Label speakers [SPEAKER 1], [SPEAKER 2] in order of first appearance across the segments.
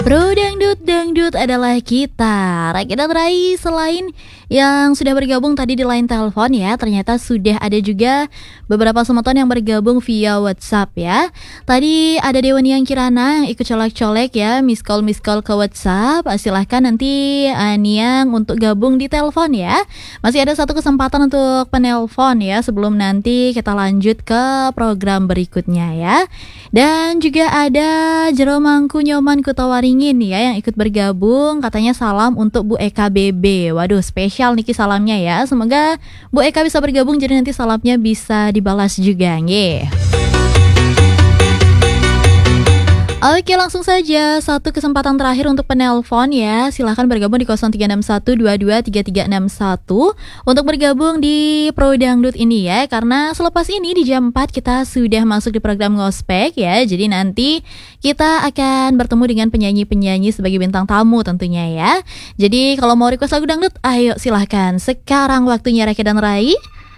[SPEAKER 1] Bro Dangdut, Dangdut adalah kita. Rakyat dan Rai selain yang sudah bergabung tadi di line telepon ya, ternyata sudah ada juga beberapa someton yang bergabung via WhatsApp ya. Tadi ada Dewan yang Kirana yang ikut colek-colek ya, miss call ke WhatsApp. Silahkan nanti Niang untuk gabung di telepon ya. Masih ada satu kesempatan untuk penelpon ya, sebelum nanti kita lanjut ke program berikutnya ya. Dan juga ada Jeromangku Nyoman Kutawaringin ya yang ikut bergabung, katanya salam untuk Bu Eka BB. Waduh, spesial Niki salamnya ya. Semoga Bu Eka bisa bergabung jadi nanti salamnya bisa dibalas juga nggih. Oke, langsung saja satu kesempatan terakhir untuk penelpon ya. Silahkan bergabung di 0361223361 untuk bergabung di Pro Dangdut ini ya. Karena selepas ini di jam 4 kita sudah masuk di program Ngospek ya. Jadi nanti kita akan bertemu dengan penyanyi-penyanyi sebagai bintang tamu tentunya ya. Jadi kalau mau request lagu dangdut, ayo silahkan. Sekarang waktunya Reki dan Rai.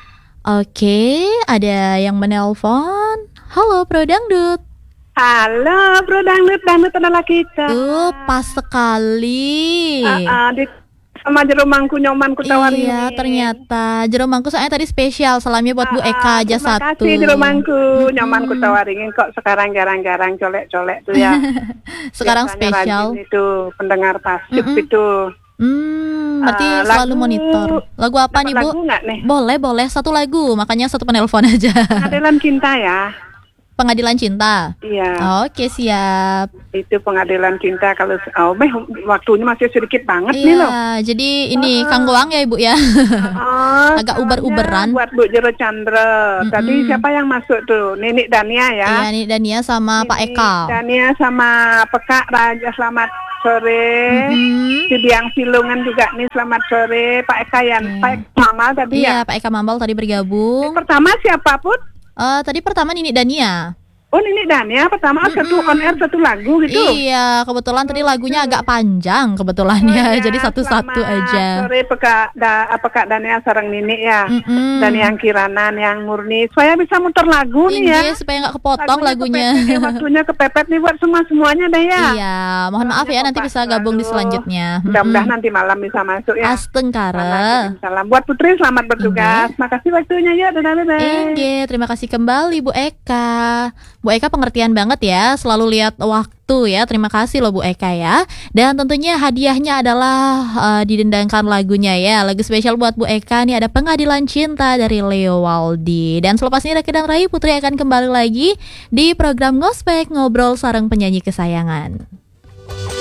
[SPEAKER 1] Oke, ada yang menelpon. Halo Pro Dangdut.
[SPEAKER 2] Halo Bro Dangdut adalah kita.
[SPEAKER 1] Pas sekali.
[SPEAKER 2] Sama Jeromangku Nyoman Kutawaringin.
[SPEAKER 1] Iya, ternyata Jeromangku soalnya tadi spesial. Salamnya buat Bu Eka aja satu.
[SPEAKER 2] Terima kasih Jeromangku Nyoman Kutawaringin. Kok sekarang jarang-jarang colek-colek tuh ya.
[SPEAKER 1] Sekarang
[SPEAKER 2] biasanya
[SPEAKER 1] spesial.
[SPEAKER 2] Itu pendengar pasif itu.
[SPEAKER 1] Berarti selalu monitor. Lagu apa nih Bu?
[SPEAKER 2] Lagu nggak nih?
[SPEAKER 1] Boleh satu lagu. Makanya satu penelpon aja.
[SPEAKER 2] Pengadilan Cinta ya.
[SPEAKER 1] Pengadilan Cinta.
[SPEAKER 2] Iya.
[SPEAKER 1] Oke, siap.
[SPEAKER 2] Itu Pengadilan Cinta kalau waktunya masih sedikit banget nih loh.
[SPEAKER 1] Iya, jadi ini Kang Goang ya Ibu ya. Agak uber-uberan.
[SPEAKER 2] Buat Bu Jero Chandra. Tadi siapa yang masuk tuh? Ninik Dania ya.
[SPEAKER 1] Iya, Ninik Dania sama Pak Eka.
[SPEAKER 2] Dania sama Peka Raja, selamat sore. Si Biang Silungan juga nih, selamat sore. Pak Eka Pak Eka Mamal tadi ya.
[SPEAKER 1] Iya, Pak Eka Mamal tadi bergabung.
[SPEAKER 2] Pertama siapa Put?
[SPEAKER 1] Tadi pertama Ninik Dania.
[SPEAKER 2] Oh, Ninik Dania pertama satu on air satu lagu gitu.
[SPEAKER 1] Iya, kebetulan tadi lagunya agak panjang kebetulan ya. Jadi satu-satu aja.
[SPEAKER 2] Sore Peka Dania sareng Ninik ya. Dan yang Kirana yang murni. Supaya bisa muter lagu nih ya.
[SPEAKER 1] Supaya nggak kepotong lagunya.
[SPEAKER 2] Waktunya kepepet nih buat semuanya deh ya.
[SPEAKER 1] Iya, mohon maaf ya nanti bisa gabung di selanjutnya.
[SPEAKER 2] Mudah-mudahan nanti malam bisa masuk ya.
[SPEAKER 1] Astengkara.
[SPEAKER 2] Salam buat Putri, selamat bertugas. Makasih waktunya ya.
[SPEAKER 1] Dadah. Terima kasih kembali Bu Eka. Bu Eka pengertian banget ya, selalu lihat waktu ya. Terima kasih loh Bu Eka ya. Dan tentunya hadiahnya adalah didendangkan lagunya ya. Lagu spesial buat Bu Eka nih ada Pengadilan Cinta dari Leo Waldi. Dan selepas ini Reki dan Rai Putri akan kembali lagi di program Ngospek, ngobrol sareng penyanyi kesayangan.